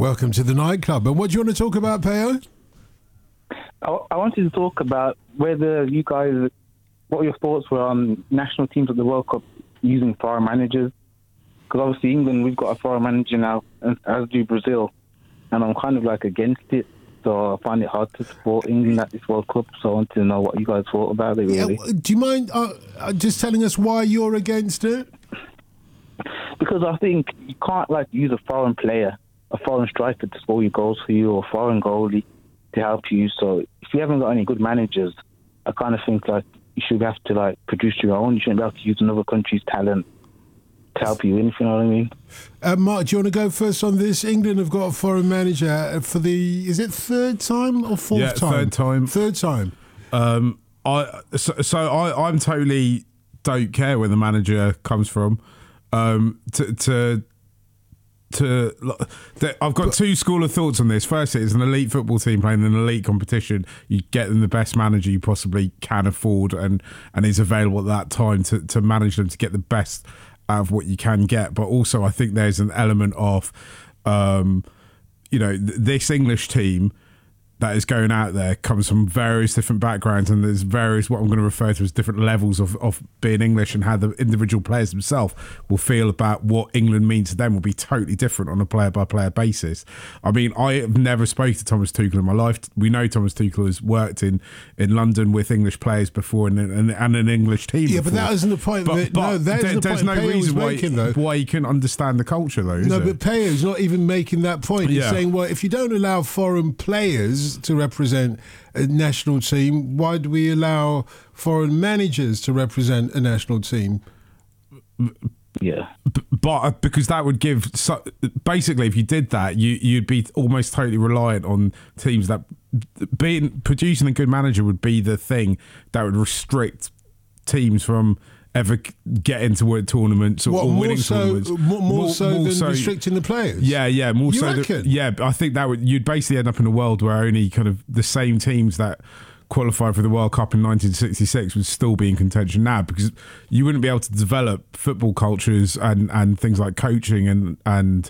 Welcome to the nightclub. And what do you want to talk about, Peo? I wanted to talk about whether you guys, what your thoughts were on national teams at the World Cup using foreign managers. Because obviously England, we've got a foreign manager now, as do Brazil. And I'm kind of like against it. So I find it hard to support England at this World Cup. So I wanted to know what you guys thought about it, really. Yeah, do you mind just telling us why you're against it? Because I think you can't use a foreign player, a foreign striker to score your goals for you, or a foreign goalie to help you. So if you haven't got any good managers, I kind of think you should have to produce your own. You shouldn't be able to use another country's talent to help you in, if you know what I mean. Mark, do you want to go first on this? England have got a foreign manager for is it third time or fourth time? Third time. Third time. I'm totally don't care where the manager comes from. I've got two school of thoughts on this. First, it's an elite football team playing an elite competition. You get them the best manager you possibly can afford and is available at that time to manage them to get the best out of what you can get. But also, I think there's an element of, this English team that is going out there comes from various different backgrounds, and there's various what I'm going to refer to as different levels of being English, and how the individual players themselves will feel about what England means to them will be totally different on a player-by-player basis. I mean, I have never spoken to Thomas Tuchel in my life. We know Thomas Tuchel has worked in London with English players before and an English team before. But that isn't the point. There's no reason why you can understand the culture, though, is there? But Peo's not even making that point. He's saying, well, if you don't allow foreign players to represent a national team, why do we allow foreign managers to represent a national team? Yeah, but because that would give basically, if you did that, you'd be almost totally reliant on teams. That producing a good manager would be the thing that would restrict teams from ever get into world tournaments or winning tournaments. More so than restricting the players? Yeah, more you so. Reckon? I think you'd basically end up in a world where only kind of the same teams that qualified for the World Cup in 1966 would still be in contention now, because you wouldn't be able to develop football cultures and things like coaching and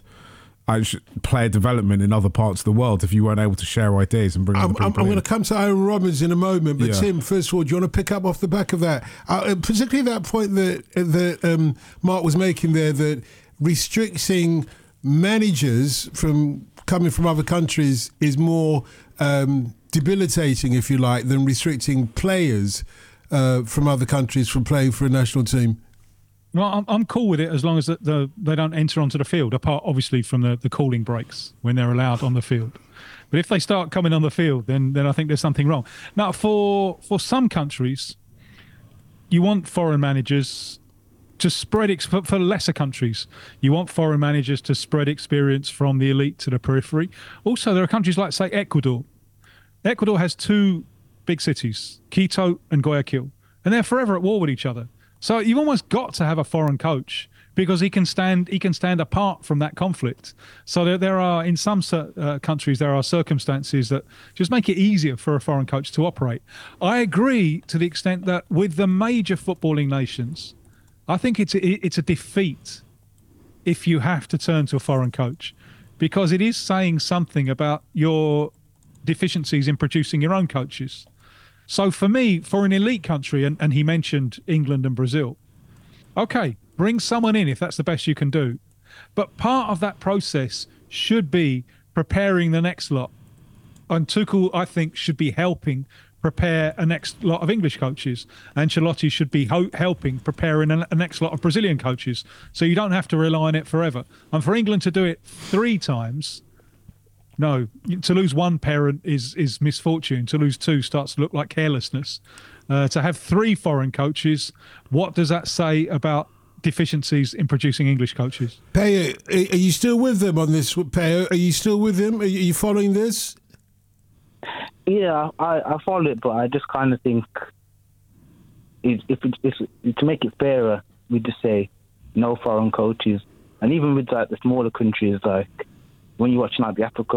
player development in other parts of the world if you weren't able to share ideas and bring other people I'm going to come to Aaron Robbins in a moment, but Tim, first of all, do you want to pick up off the back of that? Particularly that point that Mark was making there, that restricting managers from coming from other countries is more debilitating, if you like, than restricting players from other countries from playing for a national team. Well, I'm cool with it as long as they don't enter onto the field, apart obviously from the cooling breaks when they're allowed on the field. But if they start coming on the field, then I think there's something wrong. Now, for some countries, you want foreign managers to spread for lesser countries. You want foreign managers to spread experience from the elite to the periphery. Also, there are countries like, say, Ecuador. Ecuador has two big cities, Quito and Guayaquil, and they're forever at war with each other. So you've almost got to have a foreign coach because he can stand apart from that conflict. So there are, in some countries, there are circumstances that just make it easier for a foreign coach to operate. I agree to the extent that with the major footballing nations, I think it's a defeat if you have to turn to a foreign coach, because it is saying something about your deficiencies in producing your own coaches. So for me, for an elite country, and he mentioned England and Brazil, okay, bring someone in if that's the best you can do. But part of that process should be preparing the next lot. And Tuchel, I think, should be helping prepare a next lot of English coaches. Ancelotti should be helping preparing a next lot of Brazilian coaches. So you don't have to rely on it forever. And for England to do it 3 times... No, to lose one parent is misfortune. To lose 2 starts to look like carelessness. To have 3 foreign coaches, what does that say about deficiencies in producing English coaches? Peo, are you still with them on this? Peo, are you still with him? Are you following this? Yeah, I follow it, but I just kind of think to make it fairer, we just say no foreign coaches. And even with the smaller countries, when you're watching the Africa